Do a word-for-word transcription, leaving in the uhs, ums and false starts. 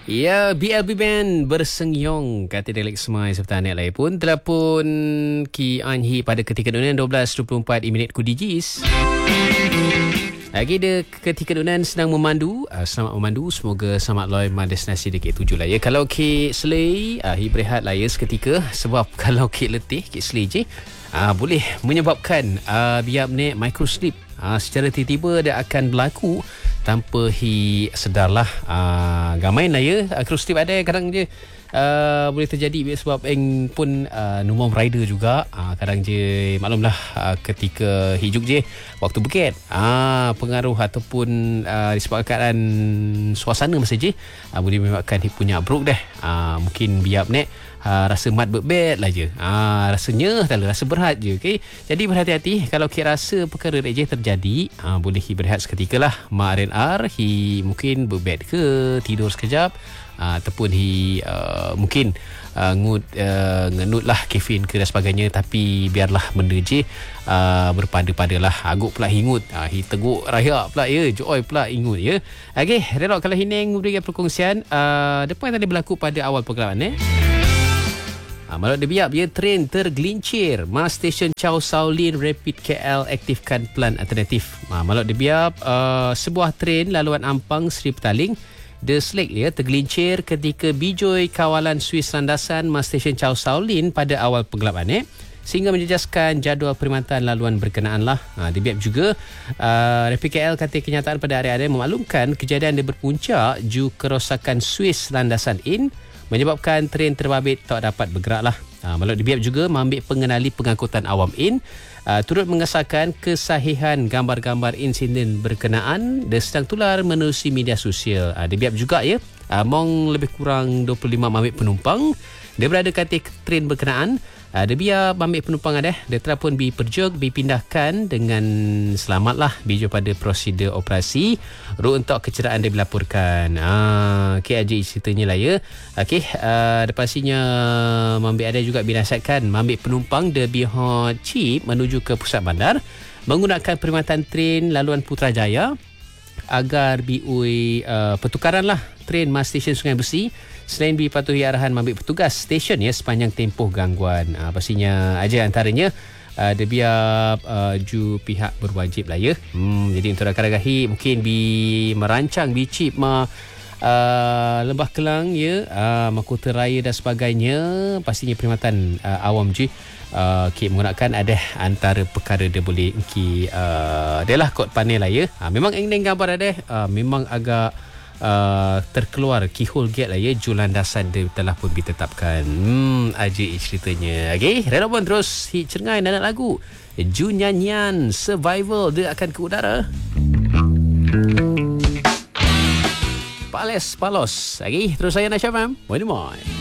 Ya, B L B Band bersengyong kata Delek Semai serta anak lain pun telah pun ki anhi pada ketika dunia dua belas dua puluh empat minit ku dijis. Lagi dia ketika dunia sedang memandu, uh, selamat memandu, semoga selamat loy man destinasi dekat tuju lah ya. Kalau ki selai, uh, hi berehat lah ya seketika, sebab kalau ki letih, ki selai je uh, boleh menyebabkan uh, biar naik micro sleep uh, secara tiba-tiba dia akan berlaku tanpa hi sedarlah. Uh, gamain lah ya. Uh, Cruise tip ada kadang je uh, boleh terjadi sebab eng pun uh, numom rider juga. Uh, kadang je maklumlah uh, ketika hijuk je waktu bukit. Uh, pengaruh ataupun uh, disebabkan keadaan suasana masa je uh, boleh menyebabkan hi punya broke dah. Uh, mungkin biar nek Uh, rasa mat berbet lah je, uh, rasanya tak rasa berat je, okay? Jadi berhati-hati kalau kira rasa perkara je terjadi, uh, boleh hi berehat seketika lah. Mak R and R hi mungkin berbet ke tidur sekejap, uh, ataupun hi uh, mungkin uh, ngut uh, ngenut lah kafein ke dan sebagainya, tapi biarlah benda je uh, berpada-pada lah. Aguk pula hingut, uh, hi teguk raya pula ya, joy pula ingut ya. Okay, relok kalau hineng berikan perkongsian uh, depan tadi berlaku pada awal program eh. Ha, malah dia biar dia train tergelincir. Mas stesen Chow Sau Lin Rapid K L aktifkan plan alternatif. Ha, malah dia biar uh, sebuah train laluan Ampang Seri Petaling The Slake dia tergelincir ketika bijoi kawalan Swiss landasan Mas stesen Chow Sau Lin pada awal penggelapan eh, sehingga menjejaskan jadual perkhidmatan laluan berkenaan lah. Ha, dia biar juga uh, Rapid K L kata kenyataan pada hari-hari memaklumkan kejadian dia berpuncak ju kerosakan Swiss landasan in menyebabkan train terbabit tak dapat bergerak lah. Ha, Maluk D B F juga mengambil pengenali pengangkutan awam in, uh, turut mengesahkan kesahihan gambar-gambar insiden berkenaan dan sedang tular menerusi media sosial. Uh, D B F juga ya, uh, mong lebih kurang dua puluh lima ambil penumpang dia berada kat train berkenaan. Uh, dia biar ambil penumpang ada, dia telah pun diperjog, dipindahkan dengan selamat lah biju pada prosedur operasi. Ru untuk kecederaan dia dilaporkan. Ah, okey aja ceritanya lah ya. Okey, uh, pastinya ambil ada juga binasatkan ambil penumpang dia biar chip menuju ke pusat bandar menggunakan perkhidmatan train laluan Putrajaya agar biui uh, pertukaran lah train Mas stesen Sungai Besi selain dipatuhi arahan ambil petugas stesen ya sepanjang tempoh gangguan. Uh, pastinya aja antaranya uh, dia biar uh, ju pihak berwajib lah ya. Hmm, jadi untuk rakan-rakan hi mungkin bi merancang bi chip ma uh, Lembah Kelang ya, uh, Mahkota Raya dan sebagainya, pastinya perkhidmatan uh, awam je Uh, okay, menggunakan ada antara perkara dia boleh ki uh, dia lah kod panel lah ya. Uh, memang engdeng gambar ada uh, memang agak uh, terkeluar keyhole gate lah ya, ju landasan dia telah pun ditetapkan. Hmm, ajaib ceritanya. Okay, rela pun terus hit cengai dan lagu ju nyanyian Survival dia akan ke udara. Pales Palos. Okay, terus saya Nasyam. Why do